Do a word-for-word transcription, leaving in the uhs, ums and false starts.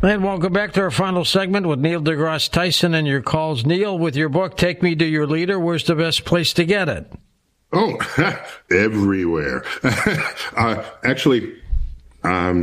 And welcome back to our final segment with Neil deGrasse Tyson and your calls. Neil, with your book, Take Me to Your Leader, where's the best place to get it? Oh, everywhere. uh, actually, um,